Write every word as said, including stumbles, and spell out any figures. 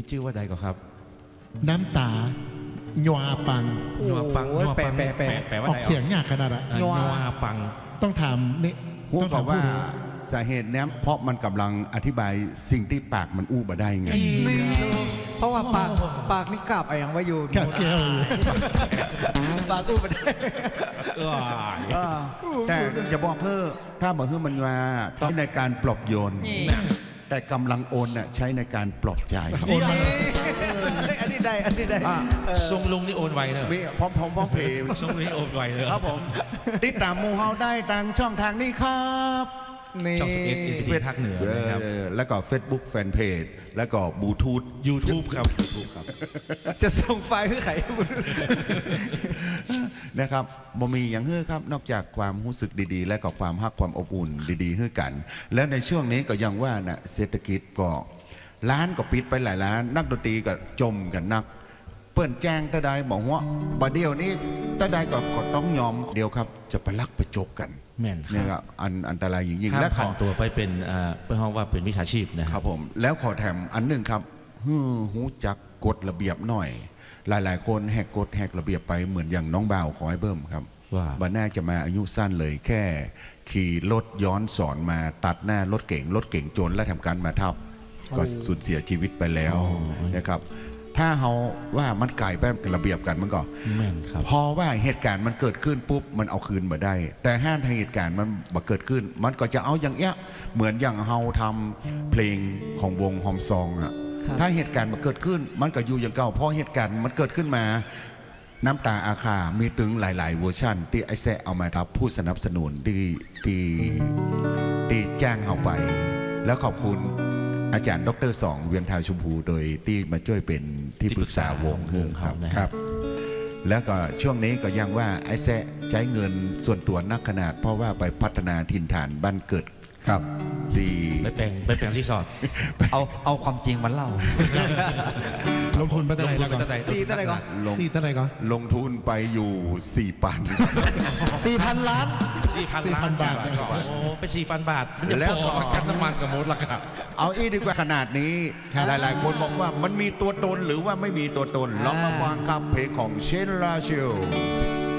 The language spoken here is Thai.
ชื่อว่าใดก็ครับน้ำตาหยวปังหยวปังหยวปังแปลแปลว่าออกเสียงยากขนาดนั้นหยวปังต้องถามนี่ต้องถามว่าสาเหตุนี้เพราะมันกำลังอธิบายสิ่งที่ปากมันอู้บ่ได้ไงเพราะว่าปากปากนี่กลับอะไรอย่างว่าอยู่กลับเกลียวปากอู้บ่ได้แต่จะบอกเพื่อถ้าบอกเพื่อมันมาใช้ในการปลอบโยนแต่กำลังโอนน่ะใช้ในการปลอบใจอันนี้ได้อันนี้ได้ทรงลุงนี่โอนไวเลยพร้อมพร้อมพร้อมเพย์ทรงลุงนี่โอนไวเลยครับผมติดตามมูเฮาได้ทางช่องทางนี้ครับช่องสเก็ตเฟซภาคเหนือนะครับแล้วก็เฟซบุ๊กแฟนเพจแล้วก็บลูทูธยูทูบครับยูทูบครับจะส่งไฟล์ให้ใครนะครับบ่มีอย่างเฮ้อครับนอกจากความรู้สึกดีๆและก็ความฮักความอบอุ่นดีๆให้กันแล้วในช่วงนี้ก็ยังว่านะเศรษฐกิจก็ร้านก็ปิดไปหลายร้านนักดนตรีก็จมกันนักเปิ้นแจ้งตาใดบอกว่าบัดเดียวนี้ตาใดก็ต้องยอมเดียวครับจะไปลักไปจกกันแม่นเนี่ยอันอันตรายยิ่งๆและขอตัวไปเป็นเพื่อห้องว่าเป็นวิชาชีพนะครับผมแล้วขอแถมอันหนึ่งครับฮือหูจักกฎระเบียบหน่อยหลายๆคนแหกกฎแหกระเบียบไปเหมือนอย่างน้องบ่าวขอให้เบิ่มครับว่าบัดหน้าจะมาอายุสั้นเลยแค่ขี่รถย้อนสอนมาตัดหน้ารถเก๋งรถเก๋งจนและทำการมาทับก็สูญเสียชีวิตไปแล้วนะครับถ้าเขาว่ามันไก่แป้งระเบียบกันมันก็พอว่าเหตุการณ์มันเกิดขึ้นปุ๊บมันเอาคืนมาได้แต่ห้ามทางเหตุการณ์มันบ่เกิดขึ้นมันก็จะเอาอย่างเงี้ยเหมือนอย่างเฮาทำเพลงของวงฮอมซองอะถ้าเหตุการณ์มันเกิดขึ้นมันก็อยู่อย่างเก่าเพราะเหตุการณ์มันเกิดขึ้นมาน้ำตาอาคามีถึงหลายๆเวอร์ชันที่ไอ้แซะเอามาทับผู้สนับสนุนที่ที่ที่จ้างเอาไปแล้วขอบคุณอาจารย์ดรสองเวียงทาวชมพูโดยที่มาช่วยเป็นที่ปรึกษาวงครับครับแล้วก็ช่วงนี้ก็ยังว่าไอ้แซะใช้เงินส่วนตัวนักขนาดเพราะว่าไปพัฒนาถิ่นฐานบ้านเกิดครับดีไปแปลงไปแปลงที่สอดเอาเอาความจริงมาเล่าลงทุนไปเท่าไหร่แล้วก็สี่เท่าไหร่ก็สี่เท่าไหร่ก็ลงทุนไปอยู่สี่พันสี่พันล้านสี่พันบาทโอ้ไปสี่พันบาทมันจะพอกันน้ำมันกับมดราคาเอาอีกดีกว่าขนาดนี้หลายๆคนบอกว่ามันมีตัวตนหรือว่าไม่มีตัวตนลองมาฟังคำเพลงของเชนลาเชล